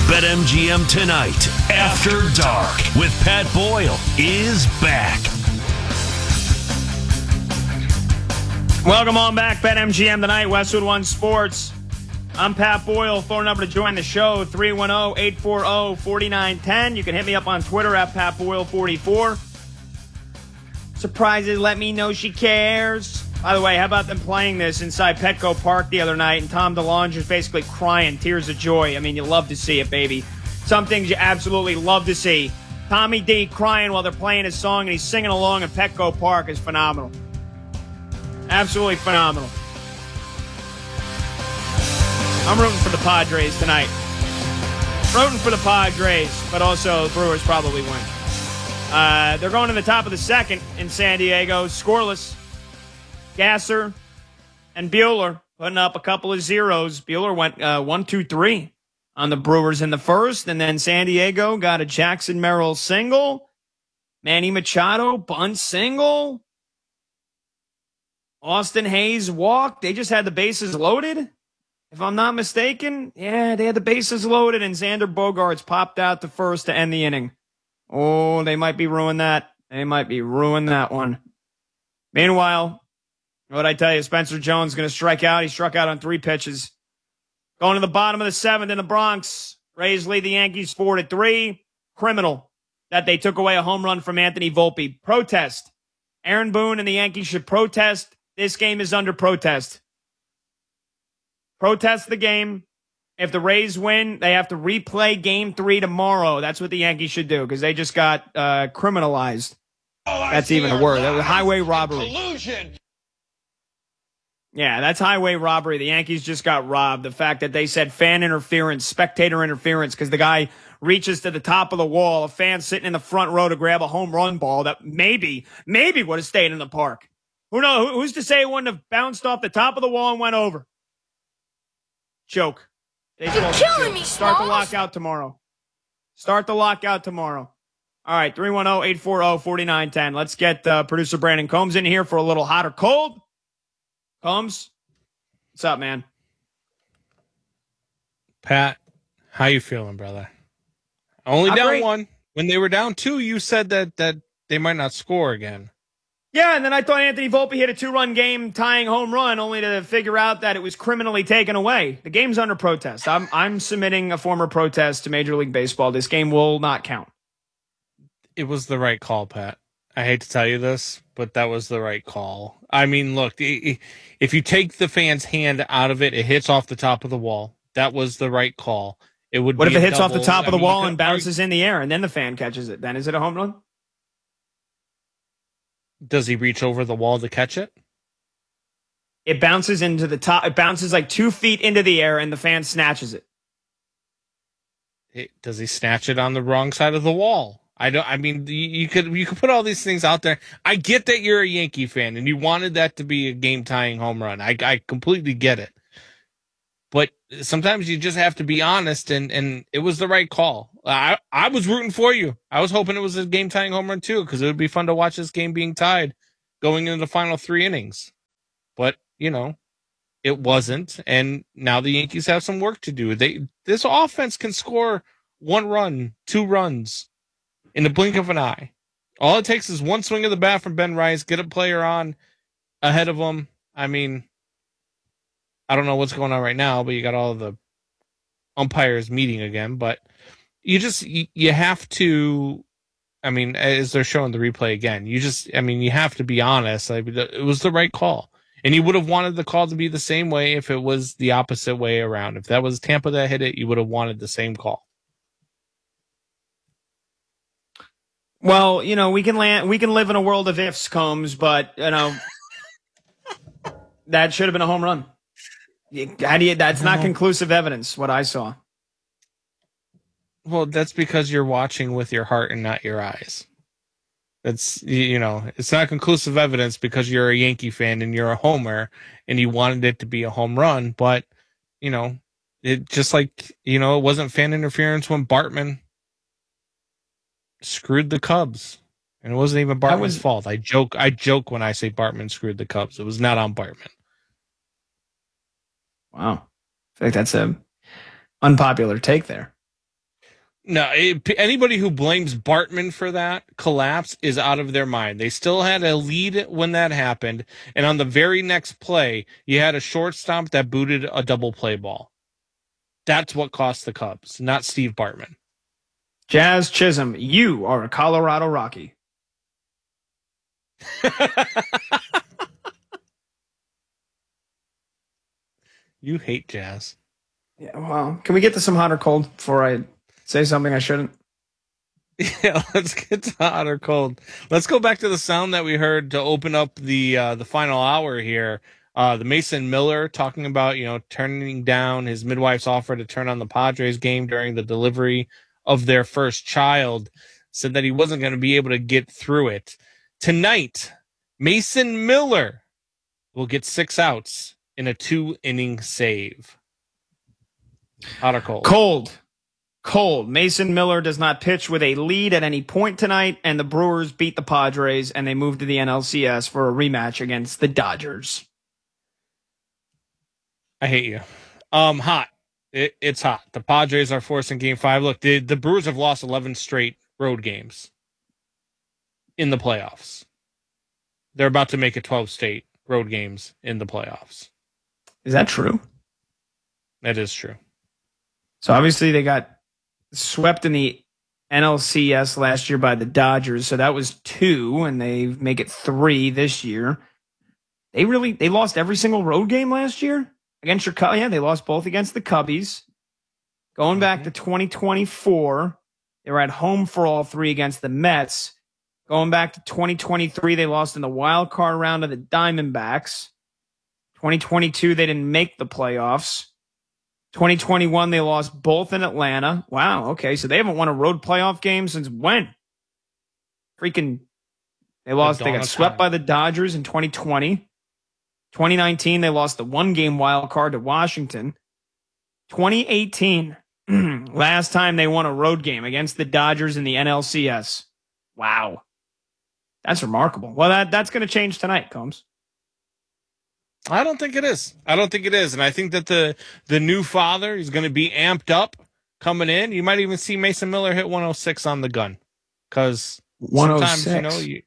BetMGM Tonight, After Dark, with Pat Boyle, is back. Welcome on back, BetMGM Tonight, Westwood One Sports. I'm Pat Boyle. Phone number to join the show, 310-840-4910. You can hit me up on Twitter at PatBoyle44. Surprises, let me know she cares. By the way, how about them playing this inside Petco Park the other night, and Tom DeLonge is basically crying, tears of joy. I mean, you love to see it, baby. Some things you absolutely love to see. Tommy D crying while they're playing his song, and he's singing along in Petco Park is phenomenal. Absolutely phenomenal. I'm rooting for the Padres tonight. Rooting for the Padres, but also the Brewers probably win. They're going to the top of the second in San Diego, scoreless. Gasser and Buehler putting up a couple of zeros. Buehler went 1-2-3 on the Brewers in the first, and then San Diego got a Jackson Merrill single. Manny Machado bunt single. Austin Hayes walked. They just had the bases loaded, if I'm not mistaken. Yeah, they had the bases loaded, and Xander Bogaerts popped out to first to end the inning. Oh, they might be ruining that. They might be ruining that one. Meanwhile, what'd I tell you? Spencer Jones going to strike out. He struck out on 3 pitches. Going to the bottom of the 7th in the Bronx. Rays lead the Yankees 4-3. Criminal that they took away a home run from Anthony Volpe. Protest. Aaron Boone and the Yankees should protest. This game is under protest. Protest the game. If the Rays win, they have to replay Game 3 tomorrow. That's what the Yankees should do, because they just got criminalized. That's even a word. That was highway robbery. Collusion. Yeah, that's highway robbery. The Yankees just got robbed. The fact that they said fan interference, spectator interference, because the guy reaches to the top of the wall, a fan sitting in the front row to grab a home run ball that maybe would have stayed in the park. Who knows? Who's to say it wouldn't have bounced off the top of the wall and went over? Joke. You're killing me, Start the lockout tomorrow. Start the lockout tomorrow. All right, 310-840-4910. Let's get producer Brandon Combs in here for a little hot or cold. Combs, what's up, man? Pat, how you feeling, brother? Only down great. 1. When they were down 2, you said that they might not score again. Yeah, and then I thought Anthony Volpe hit a 2-run game tying home run, only to figure out that it was criminally taken away. The game's under protest. I'm submitting a former protest to Major League Baseball. This game will not count. It was the right call, Pat. I hate to tell you this, but that was the right call. I mean, look, if you take the fan's hand out of it, it hits off the top of the wall. That was the right call. It would. What be if it hits off the double. top of the wall and bounces in the air, and then the fan catches it? Then is it a home run? Does he reach over the wall to catch it? It bounces into the top. It bounces like 2 feet into the air, and the fan snatches it. Does he snatch it on the wrong side of the wall? I don't. I mean, you could put all these things out there. I get that you're a Yankee fan and you wanted that to be a game-tying home run. I completely get it. But sometimes you just have to be honest, and it was the right call. I was rooting for you. I was hoping it was a game-tying home run too, because it would be fun to watch this game being tied going into the final 3 innings. But it wasn't, and now the Yankees have some work to do. This offense can score 1 run, 2 runs in the blink of an eye. All it takes is 1 swing of the bat from Ben Rice, get a player on ahead of him. I mean, I don't know what's going on right now, but you got all the umpires meeting again. But you have to, I mean, as they're showing the replay again, you have to be honest. It was the right call. And you would have wanted the call to be the same way if it was the opposite way around. If that was Tampa that hit it, you would have wanted the same call. Well, we can live in a world of ifs, Combs, but that should have been a home run. That's not conclusive evidence, what I saw. Well, that's because you're watching with your heart and not your eyes. That's, it's not conclusive evidence because you're a Yankee fan and you're a homer and you wanted it to be a home run. But, it just like, it wasn't fan interference when Bartman screwed the Cubs. And it wasn't even Bartman's fault. I joke when I say Bartman screwed the Cubs. It was not on Bartman. Wow. I think that's a unpopular take there. No, anybody who blames Bartman for that collapse is out of their mind. They still had a lead when that happened, and on the very next play, you had a shortstop that booted a double play ball. That's what cost the Cubs, not Steve Bartman. Jazz Chisholm, you are a Colorado Rocky. You hate Jazz. Yeah, well, can we get to some hot or cold before I say something I shouldn't? Yeah, let's get to hot or cold. Let's go back to the sound that we heard to open up the final hour here. The Mason Miller talking about, turning down his midwife's offer to turn on the Padres game during the delivery of their first child, said that he wasn't going to be able to get through it. Tonight, Mason Miller will get 6 outs in a 2-inning save. Hot or cold? Cold. Mason Miller does not pitch with a lead at any point tonight, and the Brewers beat the Padres, and they move to the NLCS for a rematch against the Dodgers. I hate you. Hot. It's hot. The Padres are forcing Game 5. Look, the Brewers have lost 11 straight road games in the playoffs. They're about to make it 12 straight road games in the playoffs. Is that true? That is true. So obviously they got swept in the NLCS last year by the Dodgers. So that was 2, and they make it 3 this year. They lost every single road game last year against your Cubs. Yeah, they lost both against the Cubbies. Going back to 2024, they were at home for all 3 against the Mets. Going back to 2023, they lost in the wild card round of the Diamondbacks. 2022, they didn't make the playoffs. 2021, they lost both in Atlanta. Wow, okay, so they haven't won a road playoff game since when? They got swept by the Dodgers in 2020. 2019, they lost the 1-game wild card to Washington. 2018, last time they won a road game against the Dodgers in the NLCS. Wow. That's remarkable. Well, that's going to change tonight, Combs. I don't think it is. And I think that the new father is going to be amped up coming in. You might even see Mason Miller hit 106 on the gun. Because sometimes, you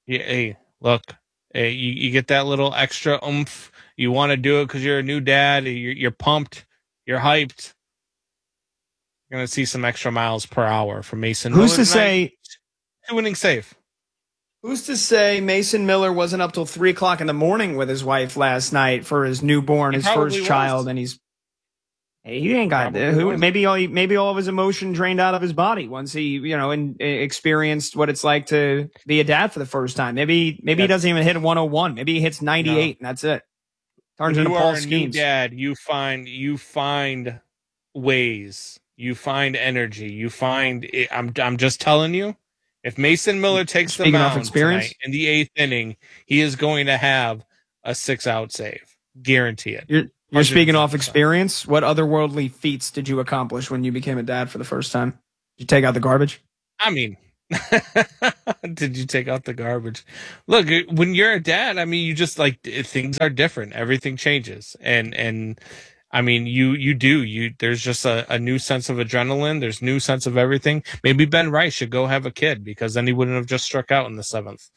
get that little extra oomph. You want to do it because you're a new dad. You're pumped. You're hyped. You're going to see some extra miles per hour from Mason Miller. Who's to say 2-inning save? Who's to say Mason Miller wasn't up till 3 o'clock in the morning with his wife last night for his newborn, his first child, and he ain't got maybe all of his emotion drained out of his body once he experienced what it's like to be a dad for the first time. Maybe he doesn't even hit 101. Maybe he hits 98, and that's it. Turns into Paul Skeens. Dad, you find ways, you find energy, you find. I'm just telling you. If Mason Miller takes the mound tonight in the 8th inning, he is going to have a 6-out save. Guarantee it. You're speaking off experience? What otherworldly feats did you accomplish when you became a dad for the first time? Did you take out the garbage? I mean, did you take out the garbage? Look, when you're a dad, I mean, you just things are different. Everything changes. And I mean, there's just a new sense of adrenaline. There's new sense of everything. Maybe Ben Rice should go have a kid because then he wouldn't have just struck out in the 7th.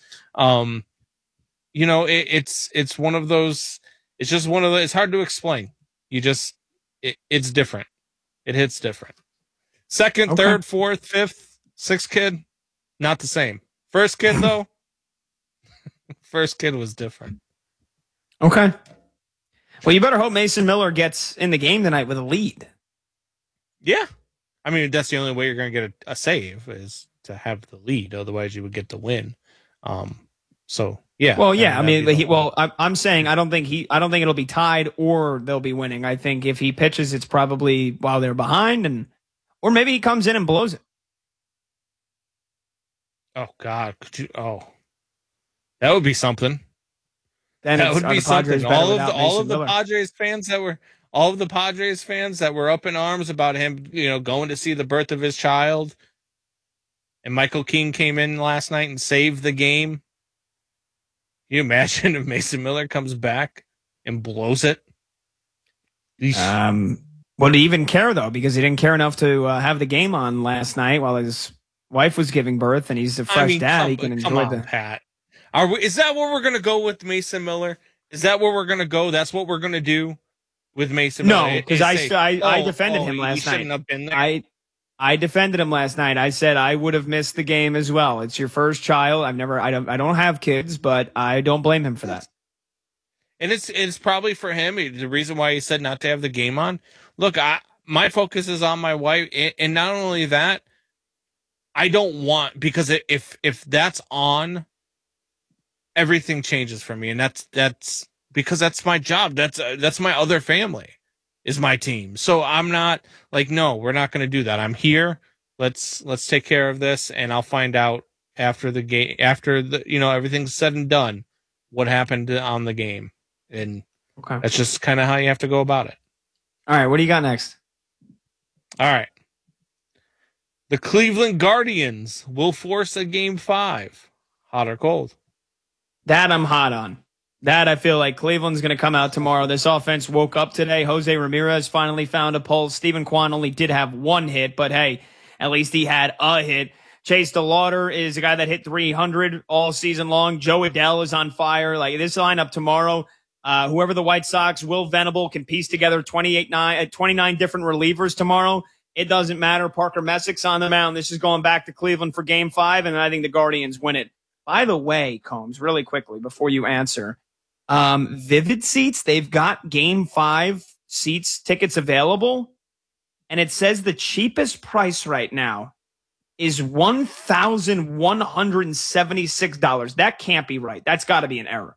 It's one of those, it's just one of those, it's hard to explain. It's different. It hits different. 2nd, 3rd, 4th, 5th, 6th kid, not the same. First kid though, first kid was different. Okay. Well, you better hope Mason Miller gets in the game tonight with a lead. Yeah. I mean, that's the only way you're going to get a save is to have the lead. Otherwise, you would get the win. So, yeah. Well, yeah. I'm saying I don't think it'll be tied or they'll be winning. I think if he pitches, it's probably while they're behind, or maybe he comes in and blows it. Oh, God. That would be something. Then that would be something. All of the Miller. Padres fans that were up in arms about him, going to see the birth of his child, and Michael King came in last night and saved the game. Can you imagine if Mason Miller comes back and blows it? Well, Well, do you even care, though? Because he didn't care enough to have the game on last night while his wife was giving birth, and he's a fresh dad. He can enjoy the. Pat. Is that where we're going to go with Mason Miller? Is that where we're going to go? That's what we're going to do with Mason Miller? No, because I defended him last night. Have been there. I defended him last night. I said I would have missed the game as well. It's your first child. I don't have kids, but I don't blame him for that. And it's probably for him the reason why he said not to have the game on. Look, my focus is on my wife, and not only that, I don't want, because if that's on, everything changes for me, and that's because that's my job. That's my other family, is my team. So I'm not like, no, we're not going to do that. I'm here. Let's take care of this, and I'll find out after the game, after the everything's said and done, what happened on the game. And that's just kind of how you have to go about it. All right, what do you got next? All right. The Cleveland Guardians will force a Game 5. Hot or cold? That I'm hot on. That I feel like Cleveland's going to come out tomorrow. This offense woke up today. Jose Ramirez finally found a pulse. Stephen Kwan only did have one hit, but hey, at least he had a hit. Chase DeLauder is a guy that hit 300 all season long. Joe Adell is on fire. Like, this lineup tomorrow, whoever the White Sox, Will Venable can piece together 29 different relievers tomorrow. It doesn't matter. Parker Messick's on the mound. This is going back to Cleveland for Game 5, and I think the Guardians win it. By the way, Combs, really quickly before you answer, Vivid Seats, they've got Game 5 seats tickets available, and it says the cheapest price right now is $1,176. That can't be right. That's got to be an error.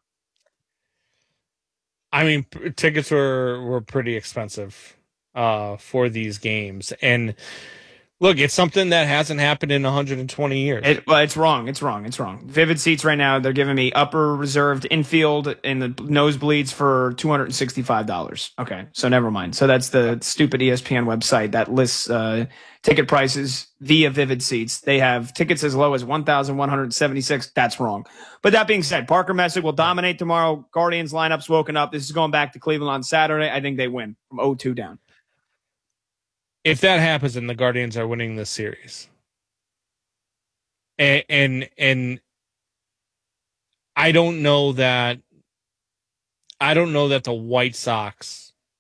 I mean, tickets were pretty expensive for these games. And look, it's something that hasn't happened in 120 years. It's wrong. It's wrong. Vivid Seats right now, they're giving me upper reserved infield in the nosebleeds for $265. Okay, so never mind. So that's the stupid ESPN website that lists ticket prices via Vivid Seats. They have tickets as low as $1,176. That's wrong. But that being said, Parker Messick will dominate tomorrow. Guardians lineup's woken up. This is going back to Cleveland on Saturday. I think they win from 0-2 down. If that happens, then the Guardians are winning this series. And I don't know that the White Sox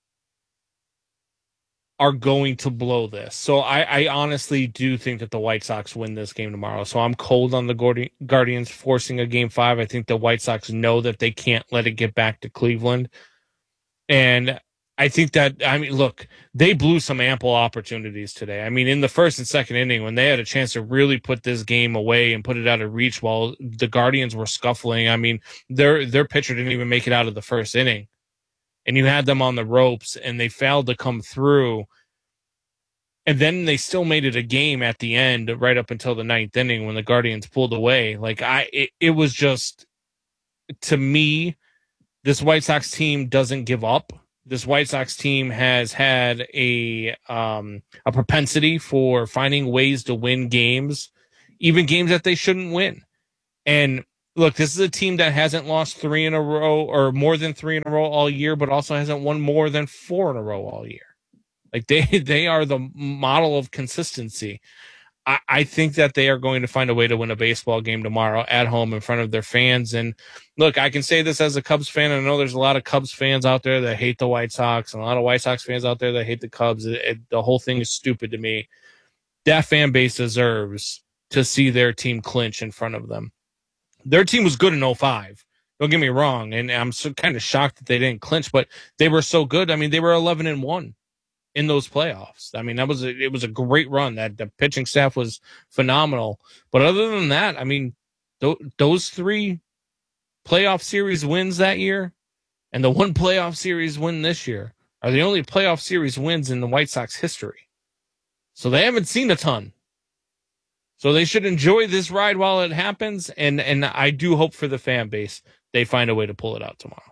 are going to blow this. So I honestly do think that the White Sox win this game tomorrow. So I'm cold on the Guardians forcing a Game 5. I think the White Sox know that they can't let it get back to Cleveland. And I think that, I mean, look, they blew some ample opportunities today. I mean, in the first and second inning, when they had a chance to really put this game away and put it out of reach while the Guardians were scuffling, I mean, their pitcher didn't even make it out of the first inning. And you had them on the ropes, and they failed to come through. And then they still made it a game at the end, right up until the ninth inning when the Guardians pulled away. Like, it was just, to me, this White Sox team doesn't give up. This White Sox team has had a propensity for finding ways to win games, even games that they shouldn't win. And look, this is a team that hasn't lost 3 in a row or more than 3 in a row all year, but also hasn't won more than 4 in a row all year. Like, they are the model of consistency. I think that they are going to find a way to win a baseball game tomorrow at home in front of their fans. And look, I can say this as a Cubs fan. I know there's a lot of Cubs fans out there that hate the White Sox and a lot of White Sox fans out there that hate the Cubs. The whole thing is stupid to me. That fan base deserves to see their team clinch in front of them. Their team was good in 2005. Don't get me wrong. And I'm so kind of shocked that they didn't clinch, but they were so good. I mean, they were 11-1. In those playoffs. I mean, it was a great run. That the pitching staff was phenomenal. But other than that, I mean, those 3 playoff series wins that year and the 1 playoff series win this year are the only playoff series wins in the White Sox history. So they haven't seen a ton. So they should enjoy this ride while it happens. And I do hope for the fan base they find a way to pull it out tomorrow.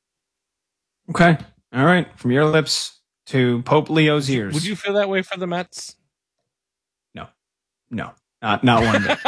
Okay. All right. From your lips to Pope Leo's ears. Would you feel that way for the Mets? No, not one bit.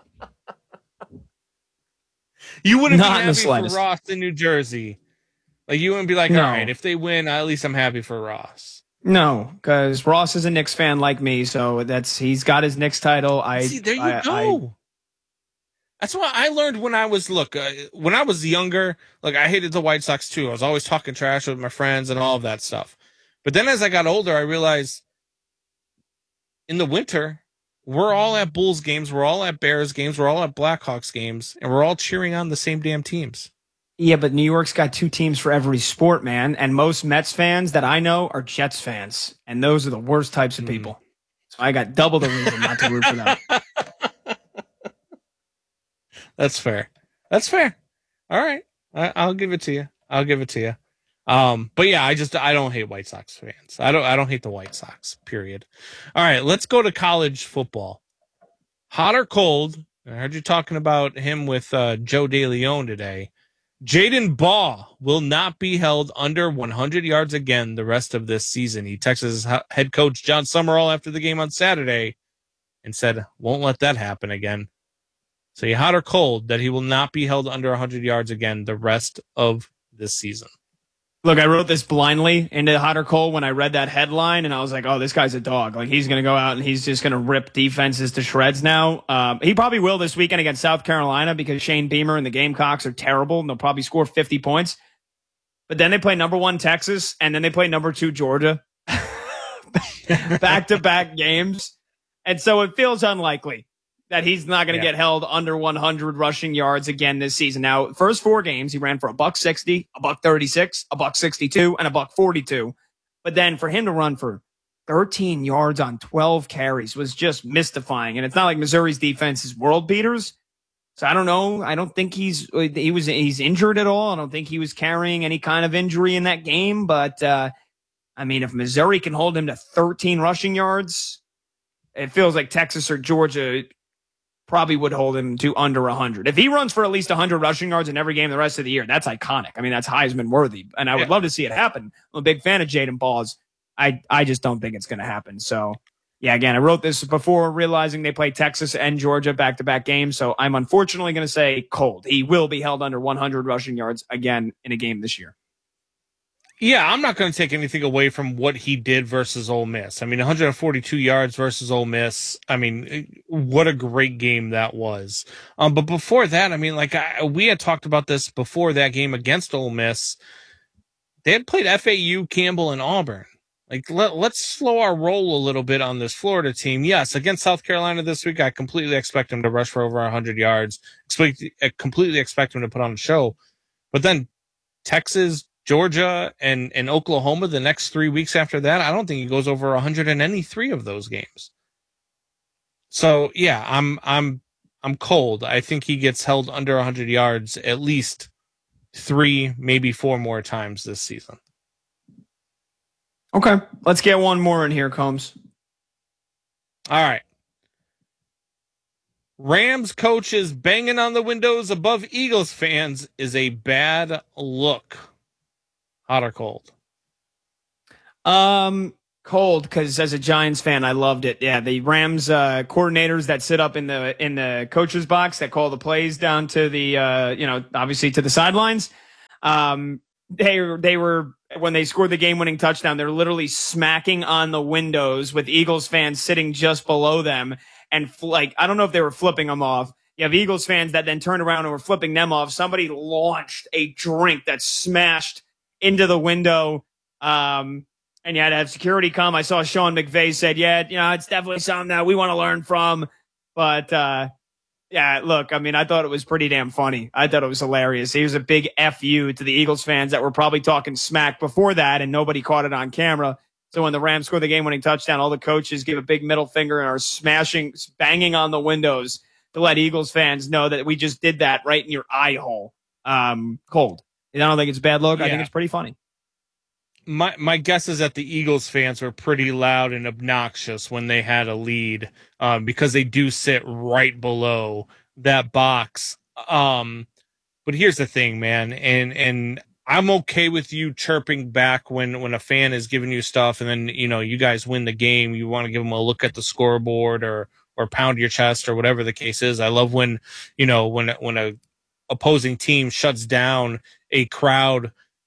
You wouldn't Not be in the happy slightest. for Ross in New Jersey. Like you wouldn't be like, No. all right, if they win, at least I'm happy for Ross. No, because Ross is a Knicks fan like me, so he's got his Knicks title. See, there you go. That's what I learned when I was when I was younger. Like I hated the White Sox too. I was always talking trash with my friends and all of that stuff. But then as I got older, I realized in the winter, we're all at Bulls games, we're all at Bears games, we're all at Blackhawks games, and we're all cheering on the same damn teams. Yeah, but New York's got 2 teams for every sport, man. And most Mets fans that I know are Jets fans. And those are the worst types of people. So I got double the reason not to root for them. That's fair. That's fair. All right. I'll give it to you. But yeah, I don't hate White Sox fans. I don't hate the White Sox, period. All right, let's go to college football. Hot or cold? I heard you talking about him with Joe DeLeon today. Jaden Baugh will not be held under 100 yards again the rest of this season. He texted his head coach John Summerall after the game on Saturday and said, won't let that happen again. So you hot or cold that he will not be held under 100 yards again the rest of this season? Look, I wrote this blindly into hot or cold when I read that headline, and I was like, oh, this guy's a dog. Like, he's going to go out and he's just going to rip defenses to shreds now. He probably will this weekend against South Carolina because Shane Beamer and the Gamecocks are terrible, and they'll probably score 50 points. But then they play number 1 Texas, and then they play number 2 Georgia. Back-to-back games. And so it feels unlikely that he's not going to get held under 100 rushing yards again this season. Now, first 4 games, he ran for $160, $136, $162, and $142. But then for him to run for 13 yards on 12 carries was just mystifying. And it's not like Missouri's defense is world beaters. So I don't know. I don't think he's injured at all. I don't think he was carrying any kind of injury in that game. But, I mean, if Missouri can hold him to 13 rushing yards, it feels like Texas or Georgia probably would hold him to under 100. If he runs for at least 100 rushing yards in every game the rest of the year, that's iconic. I mean, that's Heisman worthy. And I would love to see it happen. I'm a big fan of Jaden Baugh's. I just don't think it's going to happen. So, yeah, again, I wrote this before realizing they play Texas and Georgia back-to-back games. So I'm unfortunately going to say cold. He will be held under 100 rushing yards again in a game this year. Yeah, I'm not going to take anything away from what he did versus Ole Miss. I mean, 142 yards versus Ole Miss. I mean, what a great game that was. But before that, I mean, we had talked about this before that game against Ole Miss. They had played FAU, Campbell, and Auburn. Like, let's slow our roll a little bit on this Florida team. Yes, against South Carolina this week, I completely expect him to rush for over 100 yards. Completely expect him to put on a show. But then Texas, Georgia, and Oklahoma the next 3 weeks after that, I don't think he goes over 100 in any 3 of those games. So yeah, I'm cold. I think he gets held under 100 yards at least 3, maybe 4 more times this season. Okay, let's get one more in here, Combs. All right. Rams coaches banging on the windows above Eagles fans is a bad look. Hot or cold? Cold, because as a Giants fan, I loved it. Yeah, the Rams coordinators that sit up in the coach's box that call the plays down to the obviously to the sidelines. They were when they scored the game-winning touchdown, they're literally smacking on the windows with Eagles fans sitting just below them, and I don't know if they were flipping them off. You have Eagles fans that then turned around and were flipping them off. Somebody launched a drink that smashed into the window. And you had to have security come. I saw Sean McVay said, it's definitely something that we want to learn from. But, look, I mean, I thought it was pretty damn funny. I thought it was hilarious. He was a big FU to the Eagles fans that were probably talking smack before that, and nobody caught it on camera. So when the Rams score the game-winning touchdown, all the coaches give a big middle finger and are banging on the windows to let Eagles fans know that we just did that right in your eye hole. Cold. I don't think it's a bad look. Yeah. I think it's pretty funny. My guess is that the Eagles fans were pretty loud and obnoxious when they had a lead, because they do sit right below that box. But here's the thing, man, and I'm okay with you chirping back when a fan is giving you stuff, and then you guys win the game. You want to give them a look at the scoreboard or pound your chest or whatever the case is. I love when a opposing team shuts down a crowd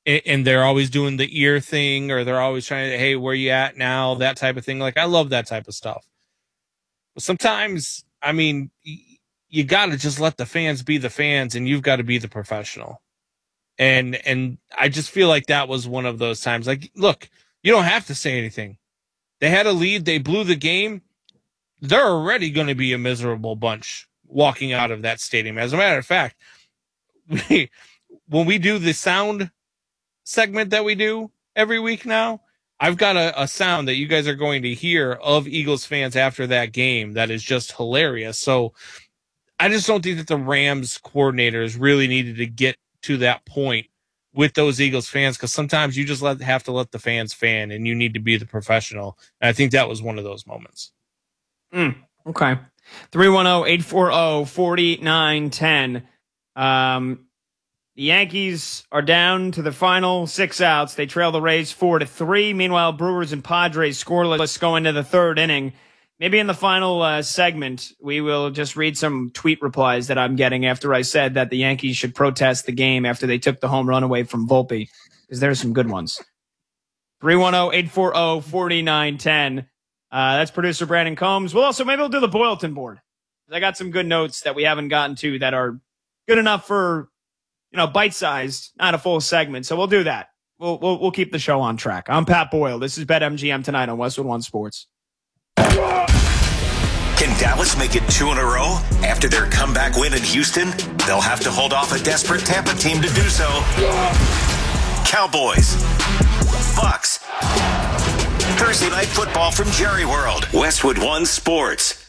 and they're always doing the ear thing, or they're always trying to, hey, where you at now? That type of thing. Like, I love that type of stuff. But sometimes, I mean, you got to just let the fans be the fans, and you've got to be the professional. And I just feel like that was one of those times. Like, look, you don't have to say anything. They had a lead. They blew the game. They're already going to be a miserable bunch walking out of that stadium. As a matter of fact, when we do the sound segment that we do every week now, I've got a sound that you guys are going to hear of Eagles fans after that game that is just hilarious. So I just don't think that the Rams coordinators really needed to get to that point with those Eagles fans, because sometimes you just have to let the fans fan, and you need to be the professional. And I think that was one of those moments. Okay. 310-840-4910. The Yankees are down to the final 6 outs. They trail the Rays 4-3. Meanwhile, Brewers and Padres scoreless going to the third inning. Maybe in the final segment, we will just read some tweet replies that I'm getting after I said that the Yankees should protest the game after they took the home run away from Volpe, because there's some good ones. 310-840-4910. That's producer Brandon Combs. Maybe we'll do the Boylton board. I got some good notes that we haven't gotten to that are good enough for, bite-sized, not a full segment. So we'll do that. We'll keep the show on track. I'm Pat Boyle. This is BetMGM tonight on Westwood One Sports. Can Dallas make it 2 in a row after their comeback win in Houston? They'll have to hold off a desperate Tampa team to do so. Cowboys, Bucks, Thursday Night Football from Jerry World, Westwood One Sports.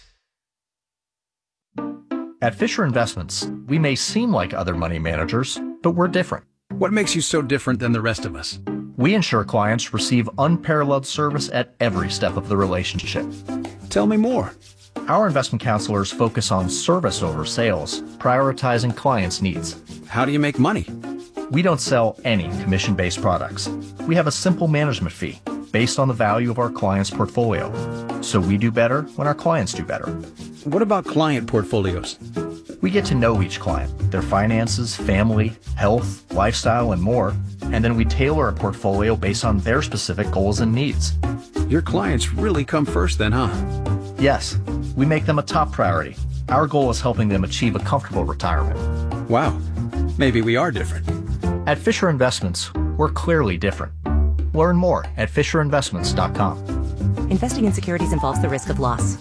At Fisher Investments, we may seem like other money managers, but we're different. What makes you so different than the rest of us? We ensure clients receive unparalleled service at every step of the relationship. Tell me more. Our investment counselors focus on service over sales, prioritizing clients' needs. How do you make money? We don't sell any commission-based products. We have a simple management fee based on the value of our client's portfolio. So we do better when our clients do better. What about client portfolios? We get to know each client, their finances, family, health, lifestyle, and more, and then we tailor a portfolio based on their specific goals and needs. Your clients really come first then, huh? Yes, we make them a top priority. Our goal is helping them achieve a comfortable retirement. Wow, maybe we are different. At Fisher Investments, we're clearly different. Learn more at FisherInvestments.com. Investing in securities involves the risk of loss.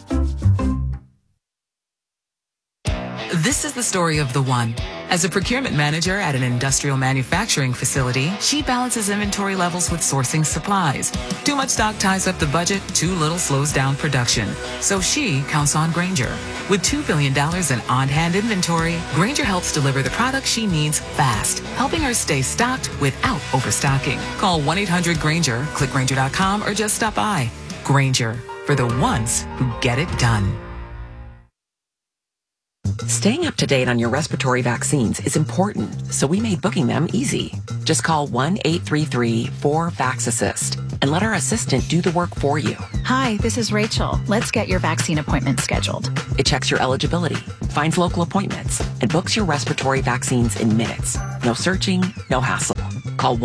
This is the story of the one. As a procurement manager at an industrial manufacturing facility, she balances inventory levels with sourcing supplies. Too much stock ties up the budget, too little slows down production. So she counts on Grainger. With $2 billion in on-hand inventory, Grainger helps deliver the product she needs fast, helping her stay stocked without overstocking. Call 1-800-GRAINGER, click Grainger.com, or just stop by. Grainger, for the ones who get it done. Staying up to date on your respiratory vaccines is important, so we made booking them easy. Just call 1-833-4-VAX-ASSIST and let our assistant do the work for you. Hi, this is Rachel. Let's get your vaccine appointment scheduled. It checks your eligibility, finds local appointments, and books your respiratory vaccines in minutes. No searching, no hassle. Call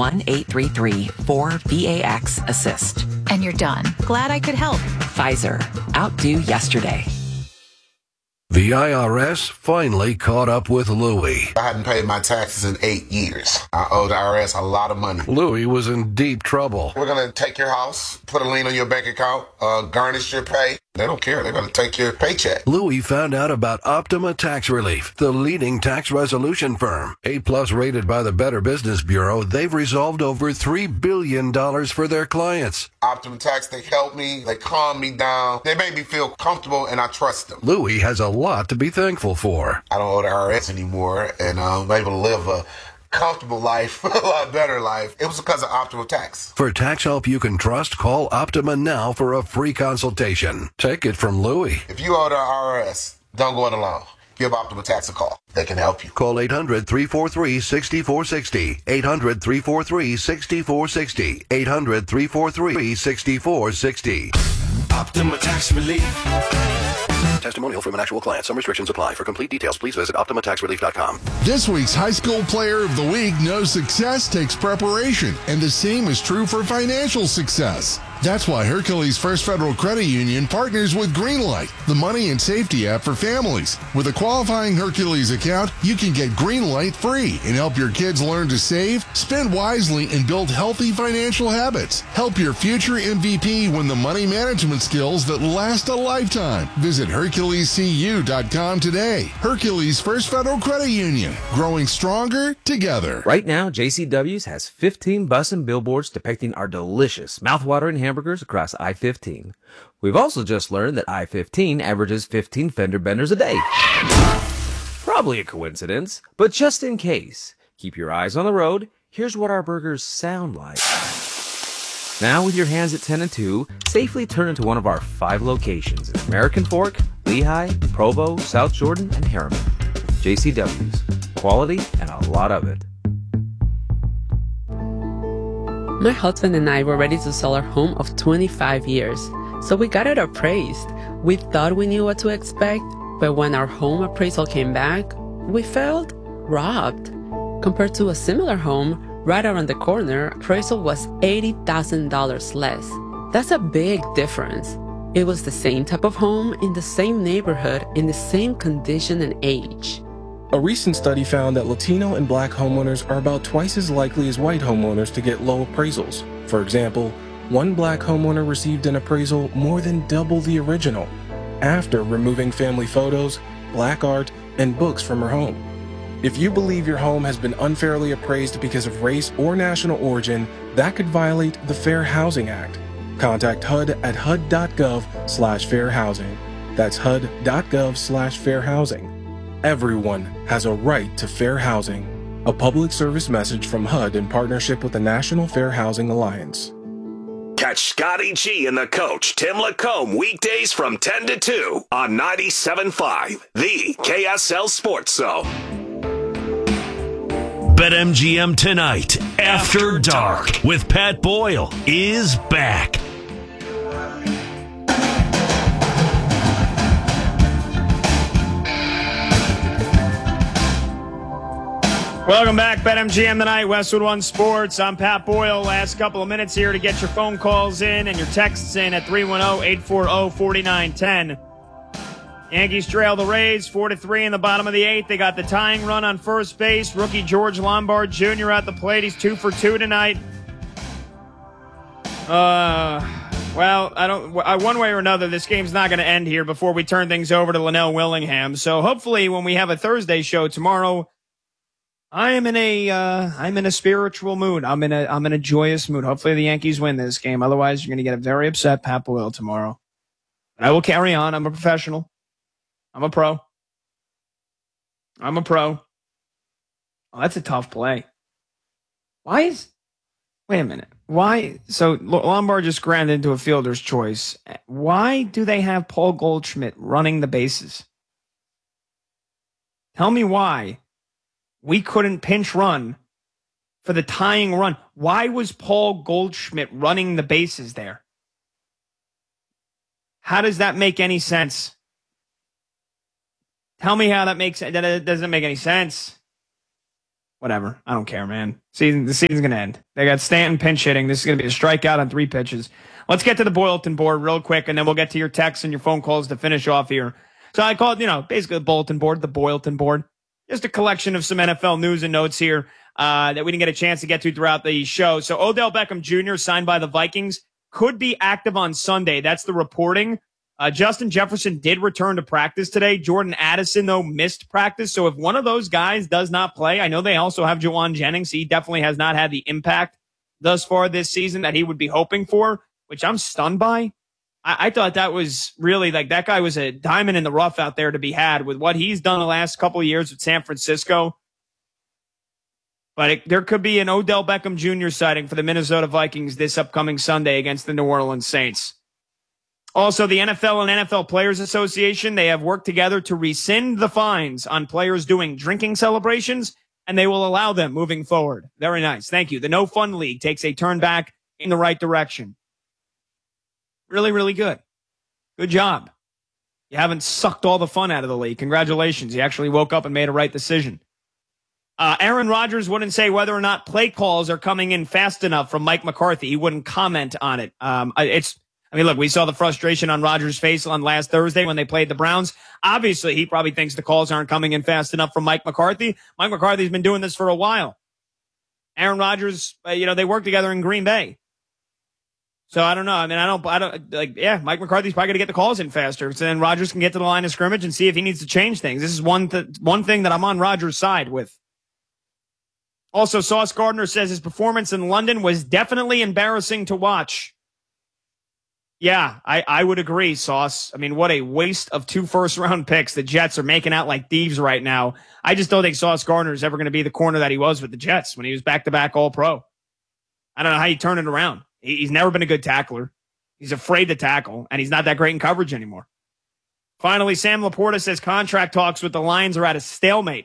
1-833-4-VAX-ASSIST. And you're done. Glad I could help. Pfizer. Outdo yesterday. The IRS finally caught up with Louie. I hadn't paid my taxes in 8 years. I owe the IRS a lot of money. Louie was in deep trouble. We're going to take your house, put a lien on your bank account, garnish your pay. They don't care. They're going to take your paycheck. Louie found out about Optima Tax Relief, the leading tax resolution firm. A+ rated by the Better Business Bureau, they've resolved over $3 billion for their clients. Optima Tax, they help me. They calm me down. They make me feel comfortable, and I trust them. Louie has a lot to be thankful for. I don't owe the IRS anymore, and I'm able to live a comfortable life, a lot better life. It was because of Optima Tax. For tax help you can trust, call Optima now for a free consultation. Take it from Louie. If you owe the IRS, don't go it alone. Give Optima Tax a call. They can help you. Call 800-343-6460. 800-343-6460. 800-343-6460. Optima Tax Relief. Testimonial from an actual client. Some restrictions apply. For complete details, please visit OptimaTaxRelief.com. This week's High School Player of the Week knows success takes preparation, and the same is true for financial success. That's why Hercules First Federal Credit Union partners with Greenlight, the money and safety app for families. With a qualifying Hercules account, you can get Greenlight free and help your kids learn to save, spend wisely, and build healthy financial habits. Help your future MVP win the money management skills that last a lifetime. Visit HerculesCU.com today. Hercules First Federal Credit Union, growing stronger together. Right now, JCW's has 15 bus and billboards depicting our delicious, mouthwatering hamburgers across I-15. We've also just learned that I-15 averages 15 fender benders a day. Probably a coincidence, but just in case, keep your eyes on the road. Here's what our burgers sound like. Now, with your hands at 10 and 2, safely turn into one of our 5 locations in American Fork, Lehigh, Provo, South Jordan, and Harriman. JCW's. Quality and a lot of it. My husband and I were ready to sell our home of 25 years, so we got it appraised. We thought we knew what to expect, but when our home appraisal came back, we felt robbed. Compared to a similar home right around the corner, appraisal was $80,000 less. That's a big difference. It was the same type of home in the same neighborhood in the same condition and age. A recent study found that Latino and Black homeowners are about twice as likely as white homeowners to get low appraisals. For example, one Black homeowner received an appraisal more than double the original after removing family photos, Black art, and books from her home. If you believe your home has been unfairly appraised because of race or national origin, that could violate the Fair Housing Act. Contact HUD at hud.gov/fairhousing. That's hud.gov/fairhousing. Everyone has a right to fair housing. A public service message from HUD in partnership with the National Fair Housing Alliance. Catch Scotty G and the coach, Tim Lacombe, weekdays from 10 to 2 on 97.5, the KSL Sports Zone. BetMGM Tonight, After Dark, with Pat Boyle, is back. Welcome back, BetMGM Tonight, Westwood One Sports. I'm Pat Boyle. Last couple of minutes here to get your phone calls in and your texts in at 310-840-4910. Yankees trail the Rays 4-3 in the bottom of the 8th. They got the tying run on first base. Rookie George Lombard Jr. at the plate. He's 2 for 2 tonight. Well, one way or another, this game's not going to end here before we turn things over to Linnell Willingham. So hopefully when we have a Thursday show tomorrow, I'm in a spiritual mood. I'm in a joyous mood. Hopefully the Yankees win this game. Otherwise, you're going to get a very upset Pat Boyle tomorrow. But I will carry on. I'm a professional. I'm a pro. Oh, that's a tough play. Wait a minute. Why? So Lombard just granted into a fielder's choice. Why do they have Paul Goldschmidt running the bases? Tell me why we couldn't pinch run for the tying run. Why was Paul Goldschmidt running the bases there? How does that make any sense? Tell me how that makes sense. That doesn't make any sense. Whatever. I don't care, man. The season's going to end. They got Stanton pinch hitting. This is going to be a strikeout on 3 pitches. Let's get to the bulletin board real quick, and then we'll get to your texts and your phone calls to finish off here. So I call it, basically the bulletin board, the Boylton board. Just a collection of some NFL news and notes here that we didn't get a chance to get to throughout the show. So Odell Beckham Jr., signed by the Vikings, could be active on Sunday. That's the reporting. Justin Jefferson did return to practice today. Jordan Addison, though, missed practice. So if one of those guys does not play, I know they also have Juwan Jennings. He definitely has not had the impact thus far this season that he would be hoping for, which I'm stunned by. I thought that was really that guy was a diamond in the rough out there to be had with what he's done the last couple of years with San Francisco. But there could be an Odell Beckham Jr. sighting for the Minnesota Vikings this upcoming Sunday against the New Orleans Saints. Also, the NFL and NFL Players Association, they have worked together to rescind the fines on players doing drinking celebrations, and they will allow them moving forward. Very nice. Thank you. The No Fun League takes a turn back in the right direction. Really, really good. Good job. You haven't sucked all the fun out of the league. Congratulations. You actually woke up and made a right decision. Aaron Rodgers wouldn't say whether or not play calls are coming in fast enough from Mike McCarthy. He wouldn't comment on it. Look, we saw the frustration on Rodgers' face on last Thursday when they played the Browns. Obviously, he probably thinks the calls aren't coming in fast enough from Mike McCarthy. Mike McCarthy's been doing this for a while. Aaron Rodgers, they work together in Green Bay. So I don't know. Mike McCarthy's probably going to get the calls in faster. So then Rodgers can get to the line of scrimmage and see if he needs to change things. This is one thing that I'm on Rodgers' side with. Also, Sauce Gardner says his performance in London was definitely embarrassing to watch. Yeah, I would agree, Sauce. I mean, what a waste of 2 first-round picks. The Jets are making out like thieves right now. I just don't think Sauce Gardner is ever going to be the corner that he was with the Jets when he was back-to-back All-Pro. I don't know how you turn it around. He's never been a good tackler. He's afraid to tackle, and he's not that great in coverage anymore. Finally, Sam Laporta says contract talks with the Lions are at a stalemate.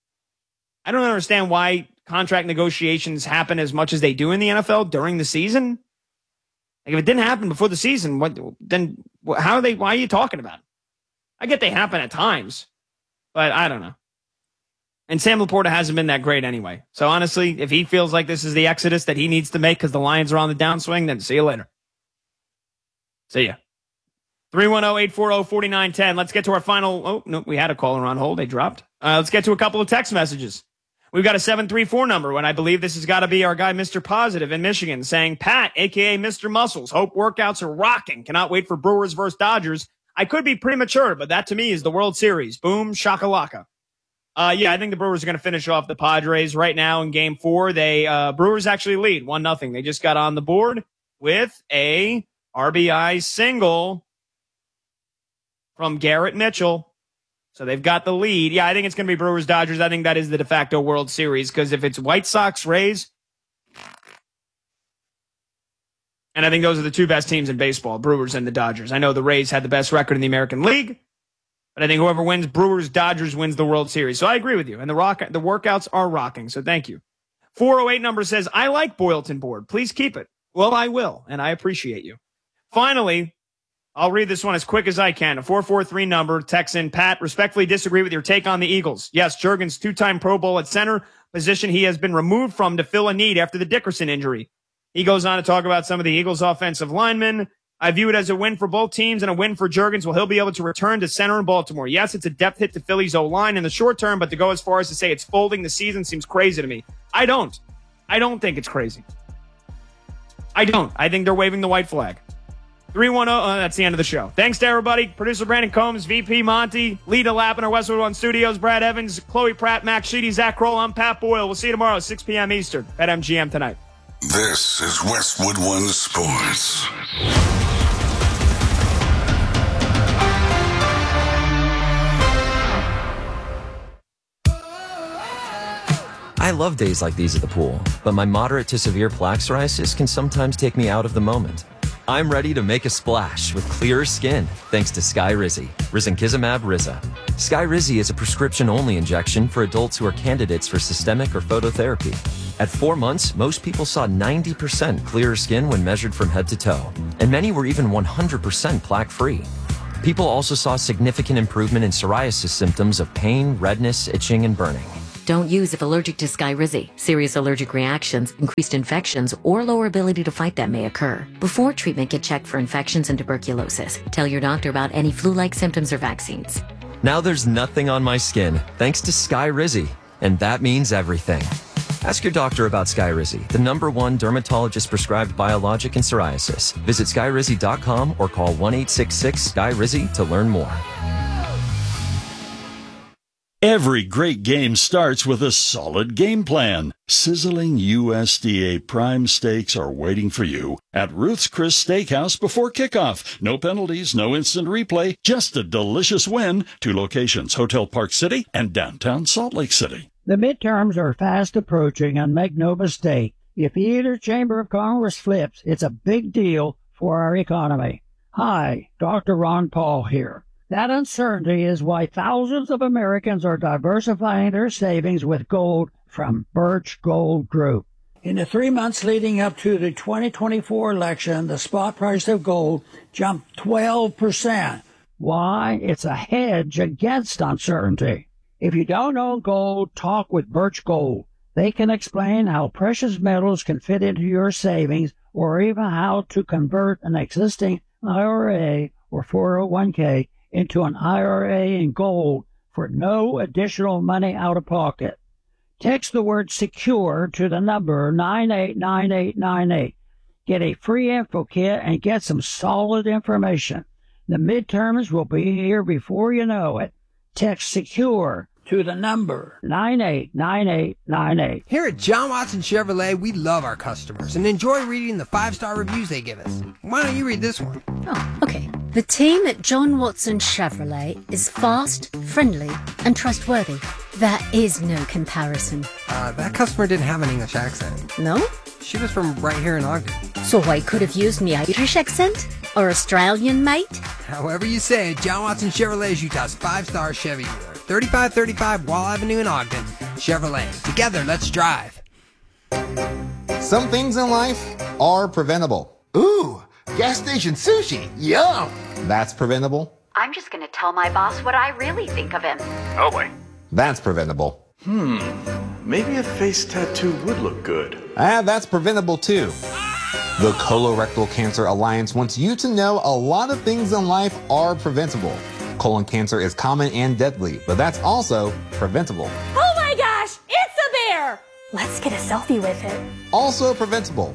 I don't understand why contract negotiations happen as much as they do in the NFL during the season. Like, if it didn't happen before the season, why are you talking about it? I get they happen at times, but I don't know. And Sam Laporta hasn't been that great anyway. So honestly, if he feels like this is the exodus that he needs to make because the Lions are on the downswing, then see you later. See ya. 310-840-4910. Let's get to our final. Oh, no, we had a caller on hold. They dropped. Let's get to a couple of text messages. We've got a 734 number, and I believe this has got to be our guy, Mr. Positive in Michigan, saying, Pat, a.k.a. Mr. Muscles, hope workouts are rocking. Cannot wait for Brewers versus Dodgers. I could be premature, but that to me is the World Series. Boom, shakalaka. I think the Brewers are going to finish off the Padres right now in Game 4. Brewers actually lead 1-0. They just got on the board with a RBI single from Garrett Mitchell. So they've got the lead. Yeah, I think it's going to be Brewers-Dodgers. I think that is the de facto World Series because if it's White Sox-Rays, and I think those are the 2 best teams in baseball, Brewers and the Dodgers. I know the Rays had the best record in the American League, but I think whoever wins Brewers-Dodgers wins the World Series. So I agree with you, and the workouts are rocking, so thank you. 408 number says, I like Boylton Board. Please keep it. Well, I will, and I appreciate you. Finally, I'll read this one as quick as I can. A 443 number, text in, Pat, respectfully disagree with your take on the Eagles. Yes, Juergens, 2-time Pro Bowl at center, position he has been removed from to fill a need after the Dickerson injury. He goes on to talk about some of the Eagles' offensive linemen. I view it as a win for both teams and a win for Juergens. Well, he'll be able to return to center in Baltimore. Yes, it's a depth hit to Philly's O-line in the short term, but to go as far as to say it's folding the season seems crazy to me. I don't think it's crazy. I don't. I think they're waving the white flag. 310, that's the end of the show. Thanks to everybody. Producer Brandon Combs, VP Monty, Lita Lapp in our Westwood One Studios, Brad Evans, Chloe Pratt, Max Sheedy, Zach Kroll. I'm Pat Boyle. We'll see you tomorrow, 6 p.m. Eastern at MGM tonight. This is Westwood One Sports. I love days like these at the pool, but my moderate to severe plaque psoriasis can sometimes take me out of the moment. I'm ready to make a splash with clearer skin thanks to Skyrizi, risankizumab Riza. Skyrizi is a prescription-only injection for adults who are candidates for systemic or phototherapy. At 4 months, most people saw 90% clearer skin when measured from head to toe, and many were even 100% plaque-free. People also saw significant improvement in psoriasis symptoms of pain, redness, itching, and burning. Don't use if allergic to Skyrizi. Serious allergic reactions, increased infections, or lower ability to fight them may occur. Before treatment, get checked for infections and tuberculosis. Tell your doctor about any flu-like symptoms or vaccines. Now there's nothing on my skin thanks to Skyrizi, and that means everything. Ask your doctor about Skyrizi, the #1 dermatologist-prescribed biologic in psoriasis. Visit Skyrizi.com or call 1-866-SKYRIZI to learn more. Every great game starts with a solid game plan. Sizzling USDA prime steaks are waiting for you at Ruth's Chris Steakhouse before kickoff. No penalties, no instant replay, just a delicious win. 2 locations, Hotel Park City and downtown Salt Lake City. The midterms are fast approaching, and make no mistake, if either chamber of Congress flips, it's a big deal for our economy. Hi, Dr. Ron Paul here. That uncertainty is why thousands of Americans are diversifying their savings with gold from Birch Gold Group. In the 3 months leading up to the 2024 election, the spot price of gold jumped 12%. Why? It's a hedge against uncertainty. If you don't own gold, talk with Birch Gold. They can explain how precious metals can fit into your savings or even how to convert an existing IRA or 401k into an IRA in gold for no additional money out of pocket. Text the word SECURE to the number 989898. Get a free info kit and get some solid information. The midterms will be here before you know it. Text SECURE to the number 989898. Here at John Watson Chevrolet, we love our customers and enjoy reading the 5-star reviews they give us. Why don't you read this one? Oh, okay. The team at John Watson Chevrolet is fast, friendly, and trustworthy. There is no comparison. That customer didn't have an English accent. No? She was from right here in Ogden. So I could have used my Irish accent? Or Australian, mate? However you say it, John Watson Chevrolet is Utah's 5-star Chevy dealer. 3535 Wall Avenue in Ogden. Chevrolet. Together, let's drive. Some things in life are preventable. Ooh, gas station sushi. Yum. That's preventable. I'm just going to tell my boss what I really think of him. Oh boy. That's preventable. Maybe a face tattoo would look good. That's preventable too. The Colorectal Cancer Alliance wants you to know a lot of things in life are preventable. Colon cancer is common and deadly, but that's also preventable. Oh my gosh, it's a bear! Let's get a selfie with it. Also preventable.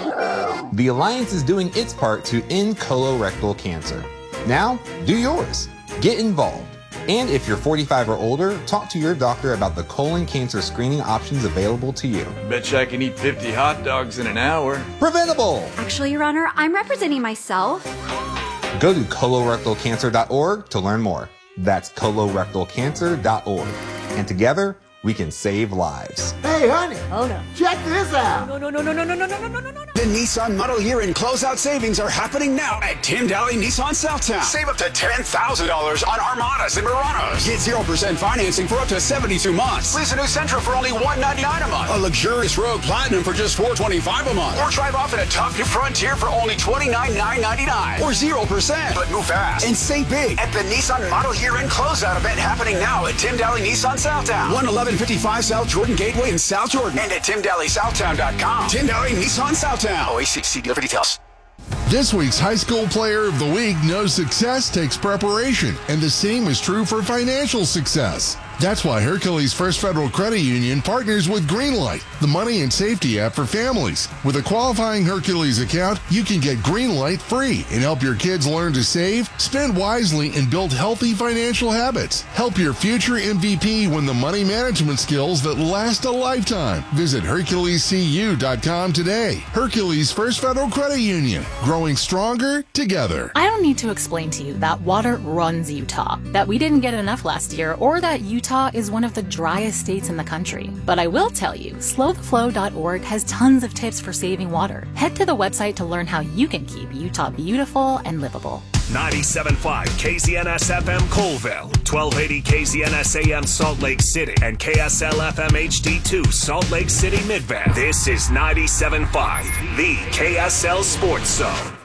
The Alliance is doing its part to end colorectal cancer. Now, do yours. Get involved. And if you're 45 or older, talk to your doctor about the colon cancer screening options available to you. Betcha I can eat 50 hot dogs in an hour. Preventable! Actually, Your Honor, I'm representing myself. Go to colorectalcancer.org to learn more. That's colorectalcancer.org. And together, we can save lives. Hey, honey. Oh, no. Check this out. No. The Nissan Model Year and closeout savings are happening now at Tim Daly Nissan Southtown. Save up to $10,000 on Armadas and Muranos. Get 0% financing for up to 72 months. Lease a new Sentra for only $199 a month. A luxurious Rogue Platinum for just $425 a month. Or drive off in a tough new Frontier for only $29,999. Or 0%. But move fast and save big at the Nissan Model Year and closeout event happening now at Tim Daly Nissan Southtown. 11155 South Jordan Gateway in South Jordan. And at TimDalySouthtown.com. Tim Daly Nissan Southtown. OACC dealer for details. This week's High School Player of the Week knows success takes preparation, and the same is true for financial success. That's why Hercules First Federal Credit Union partners with Greenlight, the money and safety app for families. With a qualifying Hercules account, you can get Greenlight free and help your kids learn to save, spend wisely, and build healthy financial habits. Help your future MVP win the money management skills that last a lifetime. Visit HerculesCU.com today. Hercules First Federal Credit Union, growing stronger together. I don't need to explain to you that water runs Utah, that we didn't get enough last year, or that Utah is one of the driest states in the country. But I will tell you, slowtheflow.org has tons of tips for saving water. Head to the website to learn how you can keep Utah beautiful and livable. 97.5 KZNS FM Colville, 1280 KZNS AM Salt Lake City, and KSL FM HD2 Salt Lake City Midvale. This is 97.5, the KSL Sports Zone.